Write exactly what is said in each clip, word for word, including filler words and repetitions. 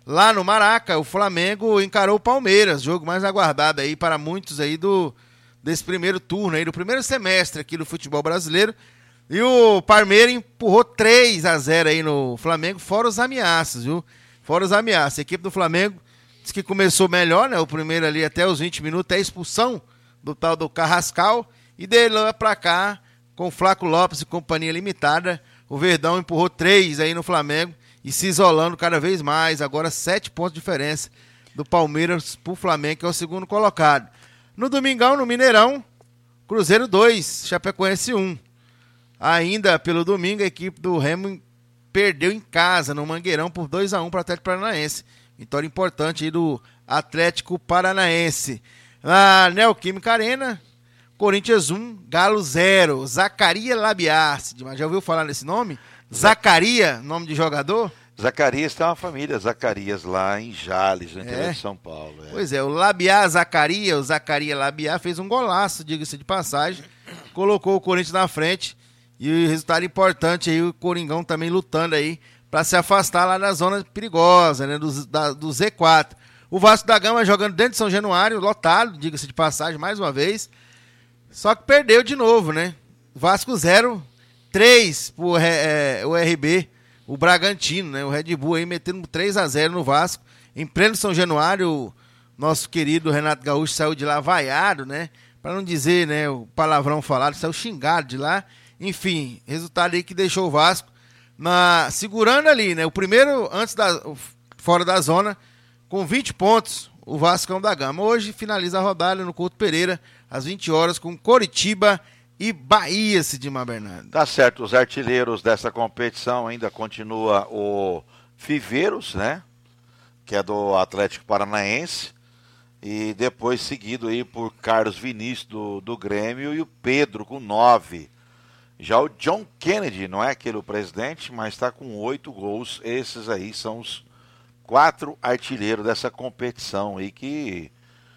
lá no Maraca, o Flamengo encarou o Palmeiras, jogo mais aguardado aí para muitos aí do, desse primeiro turno, aí, do primeiro semestre aqui do futebol brasileiro. E o Palmeiras empurrou três a zero aí no Flamengo, fora os ameaças, viu? Fora os ameaças. A equipe do Flamengo disse que começou melhor, né? O primeiro ali até os vinte minutos, até a expulsão do tal do Carrascal. E dele lá pra cá, com o Flaco Lopes e companhia limitada, o Verdão empurrou três aí no Flamengo e se isolando cada vez mais. Agora sete pontos de diferença do Palmeiras pro Flamengo, que é o segundo colocado. No domingão, no Mineirão, Cruzeiro dois, Chapecoense um. Ainda pelo domingo, a equipe do Remo perdeu em casa, no Mangueirão, por dois a um para o Atlético Paranaense. Vitória importante aí do Atlético Paranaense. Na Neoquímica Arena, Corinthians um, Galo zero. Zacaria Labiar. Já ouviu falar nesse nome? Zacaria, nome de jogador? Zacarias tem uma família, Zacarias, lá em Jales, no interior É. de São Paulo. É. Pois é, o Labiar Zacaria, o Zacaria Labiar, fez um golaço, diga-se de passagem. Colocou o Corinthians na frente. E resultado importante aí, o Coringão também lutando aí para se afastar lá da zona perigosa, né, do, da, do Z quatro. O Vasco da Gama jogando dentro de São Januário, lotado, diga-se de passagem, mais uma vez. Só que perdeu de novo, né? Vasco zero, três pro é, o R B, o Bragantino, né? O Red Bull aí metendo três a zero no Vasco. Em pleno São Januário, o nosso querido Renato Gaúcho saiu de lá vaiado, né? Para não dizer, né, o palavrão falado, saiu xingado de lá. Enfim, resultado aí que deixou o Vasco na, segurando ali, né? O primeiro, antes da, fora da zona, com vinte pontos, o Vascão da Gama. Hoje finaliza a rodada no Couto Pereira, às vinte horas, com Coritiba e Bahia, Sidmar Bernardo. Tá certo, os artilheiros dessa competição ainda continua o Fiveiros, né? Que é do Atlético Paranaense. E depois seguido aí por Carlos Vinícius do, do Grêmio e o Pedro com nove. Já o John Kennedy, não é aquele o presidente, mas está com oito gols. Esses aí são os quatro artilheiros dessa competição aí que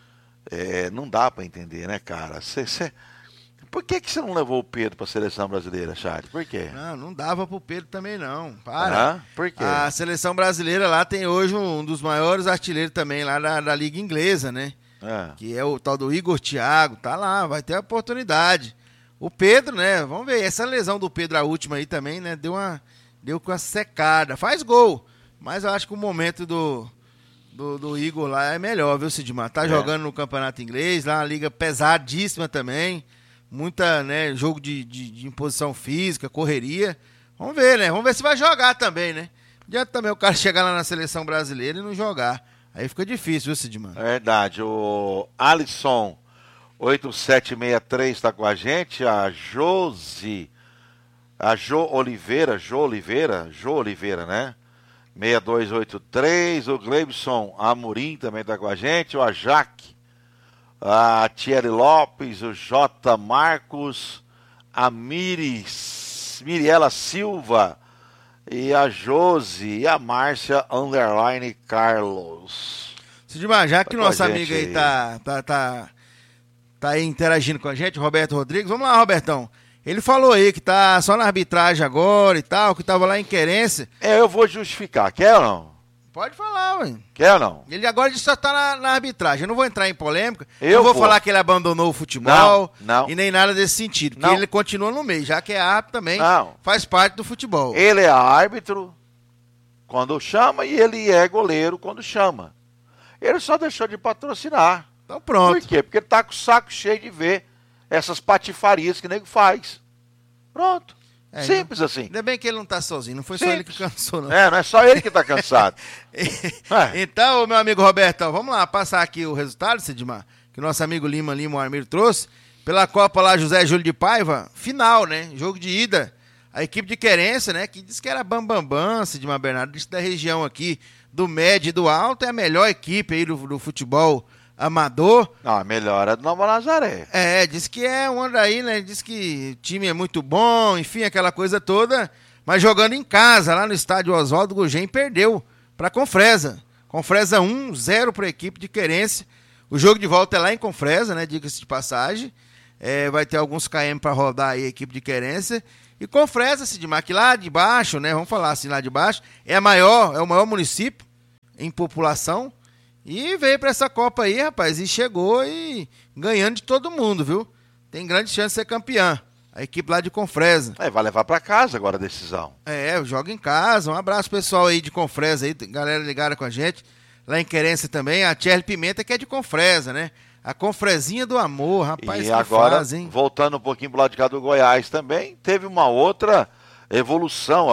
é, não dá para entender, né, cara? Cê, cê... Por que que você não levou o Pedro para a seleção brasileira, Charles? Por quê? Não, não dava pro Pedro também não. Para. Ah, por quê? A seleção brasileira lá tem hoje um dos maiores artilheiros também lá da, da Liga Inglesa, né? É. Que é o tal do Igor Thiago. Tá lá, vai ter a oportunidade. O Pedro, né? Vamos ver. Essa lesão do Pedro, a última aí também, né? Deu uma, deu com uma secada. Faz gol. Mas eu acho que o momento do, do, do Igor lá é melhor, viu, Sidmar? Tá é. jogando no Campeonato Inglês, lá uma liga pesadíssima também. Muita, né? Jogo de, de, de imposição física, correria. Vamos ver, né? Vamos ver se vai jogar também, né? Não adianta também o cara chegar lá na seleção brasileira e não jogar. Aí fica difícil, viu, Sidmar? É verdade. O Alisson oito sete seis três está com a gente, a Josi, a Jo Oliveira, Jo Oliveira, Jo Oliveira, né? seis dois oito três, o Gleibson Amorim também está com a gente, o Ajac, a Thierry Lopes, o J. Marcos, a Miris, Miriela Silva, e a Josi, e a Márcia Underline Carlos. Sidmar, já que tá nosso amigo aí, aí tá... tá, tá... tá aí interagindo com a gente, Roberto Rodrigues. Vamos lá, Robertão. Ele falou aí que tá só na arbitragem agora e tal, que tava lá em Querência. É, eu vou justificar. Quer ou não? Pode falar, ué. Quer ou não? Ele agora só tá na, na arbitragem. Eu não vou entrar em polêmica. Eu não vou, vou falar que ele abandonou o futebol. Não, não. E nem nada desse sentido. Porque não. ele continua no meio, já que é árbitro também. Não. Faz parte do futebol. Ele é árbitro quando chama e ele é goleiro quando chama. Ele só deixou de patrocinar. Então pronto. Por quê? Porque ele tá com o saco cheio de ver essas patifarias que o nego faz. Pronto. É, simples não, assim. Ainda bem que ele não tá sozinho, não foi Simples. só ele que cansou, não. É, não é só ele que tá cansado. é. Então, meu amigo Robertão, vamos lá passar aqui o resultado, Sidmar, que o nosso amigo Lima Lima, o Armiro, trouxe. Pela Copa lá, José Júlio de Paiva, final, né? Jogo de ida. A equipe de Querência, né? Que disse que era bambambam, bam, bam, Sidmar Bernardo, disse da região aqui, do médio e do alto, é a melhor equipe aí do, do futebol amador. Não, a melhor é do Nova Nazaré. É, diz que é um aí, né? Diz que o time é muito bom, enfim, aquela coisa toda. Mas jogando em casa, lá no estádio Oswaldo Gugem, perdeu para Confresa. Confresa um a zero para a equipe de Querência. O jogo de volta é lá em Confresa, né? Diga-se de passagem. É, vai ter alguns quilômetros para rodar aí a equipe de Querência. E Confresa, Sidmar, que lá de baixo, né? Vamos falar assim, lá de baixo, é a maior, é o maior município. em população. E veio para essa Copa aí, rapaz, e chegou e ganhando de todo mundo, viu? Tem grande chance de ser campeã. A equipe lá de Confresa. É, vai levar para casa agora a decisão. É, joga em casa. Um abraço pessoal aí de Confresa aí, galera ligada com a gente. Lá em Querência também, a Thierry Pimenta que é de Confresa, né? A Confrezinha do amor, rapaz, e que agora, faz, hein? voltando um pouquinho pro lado de cá do Goiás também, teve uma outra evolução.